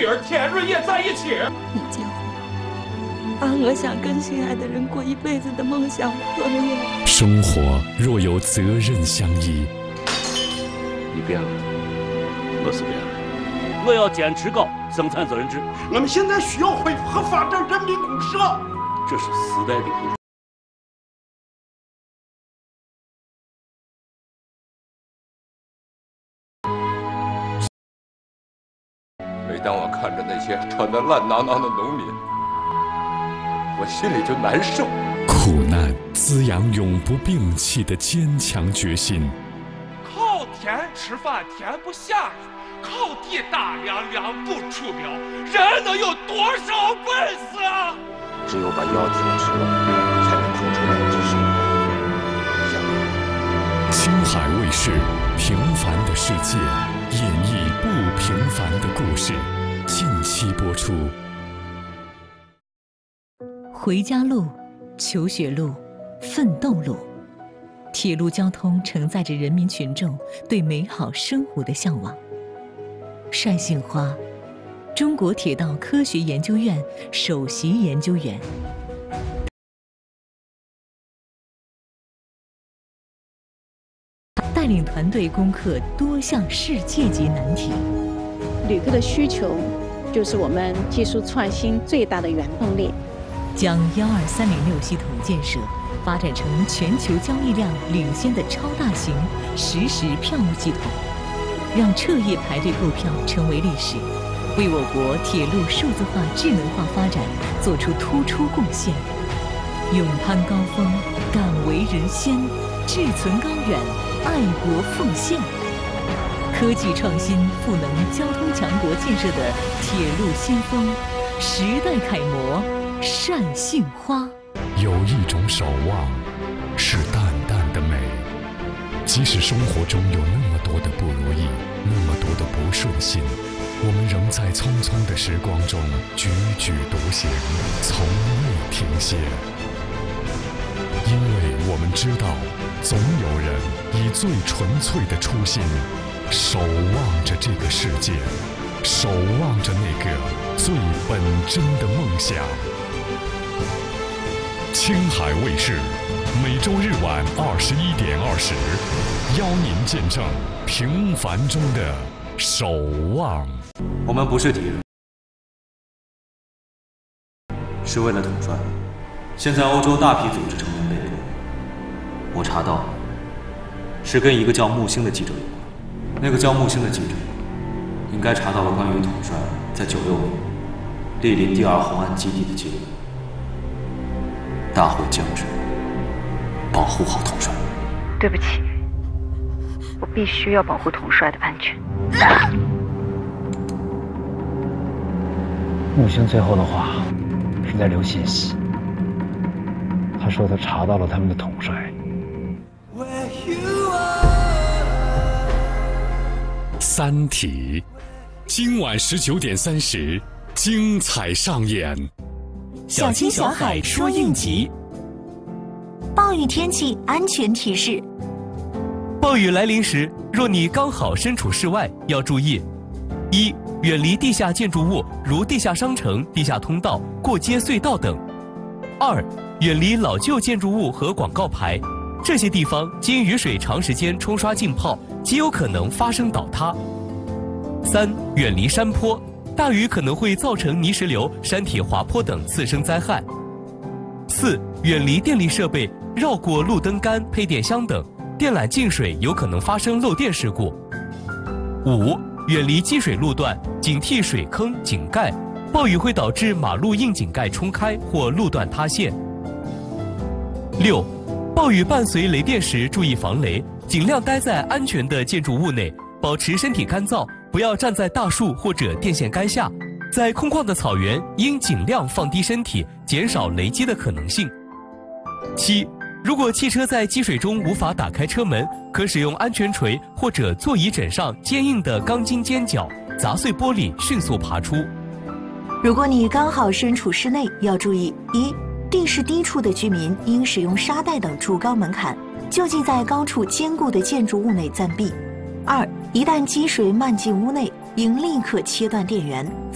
儿天瑞也在一起。 你结婚，把我想跟心爱的人过一辈子的梦想破灭。 生活若有责任相依， 你变了，我是变了。 我要坚持搞生产责任制。 我们现在需要恢复和发展人民公社， 这是时代的步伐。 每当我看着那些穿得烂囊囊的农民，我心里就难受。 苦难滋养永不摒弃的坚强决心。 靠天吃饭天不下雨，靠地打粮粮不出苗，人能有多少本事啊？ 只有把药停止了，才能腾出来支撑。 青海卫视《平凡的世界》演绎不平凡的故事，近期播出。 回家路、求学路、奋斗路，铁路交通承载着人民群众对美好生活的向往。单杏花，中国铁道科学研究院首席研究员。带领团队攻克多项世界级难题。 旅客的需求就是我们技术创新最大的原动力。 将12306系统建设发展成全球交易量领先的超大型实时票务系统，让彻夜排队购票成为历史，为我国铁路数字化智能化发展做出突出贡献。勇攀高峰，敢为人先，志存高远，爱国奉献。科技创新赋能交通强国建设的铁路先锋，时代楷模单杏花。 有一种守望，是淡淡的美。即使生活中有那么多的不如意，那么多的不顺心，我们仍在匆匆的时光中踽踽独行，从未停歇。因为我们知道，总有人以最纯粹的初心，守望着这个世界，守望着那个最本真的梦想。青海卫视每周日晚21:20，邀您见证平凡中的守望。 我们不是敌人，是为了统帅。现在欧洲大批组织成员被捕，我查到是跟一个叫木星的记者有关。那个叫木星的记者应该查到了关于统帅在9/6莅临第2红岸基地的记录。大会将至，保护好统帅。 对不起，我必须要保护统帅的安全。 木星最后的话是在留信息，他说他查到了他们的统帅。 三体，今晚19:30，精彩上演。 小青小海说应急。暴雨天气安全提示： 暴雨来临时，若你刚好身处室外，要注意：一、远离地下建筑物，如地下商城、地下通道、过街隧道等；二、远离老旧建筑物和广告牌，这些地方经雨水长时间冲刷浸泡，极有可能发生倒塌；三、远离山坡。大雨可能会造成泥石流、山体滑坡等次生灾害。四、远离电力设备，绕过路灯杆、配电箱等，电缆进水有可能发生漏电事故。五、远离积水路段，警惕水坑、井盖，暴雨会导致马路硬井盖冲开或路段塌陷。六、暴雨伴随雷电时注意防雷，尽量待在安全的建筑物内，保持身体干燥，不要站在大树或者电线杆下。在空旷的草原，应尽量放低身体，减少雷击的可能性。七、如果汽车在积水中无法打开车门，可使用安全锤或者座椅枕上坚硬的钢筋尖角砸碎玻璃，迅速爬出。 如果你刚好身处室内，要注意：一、地势低处的居民应使用沙袋等筑高门槛，就近在高处坚固的建筑物内暂避；二、一旦积水漫进屋内，应立刻切断电源，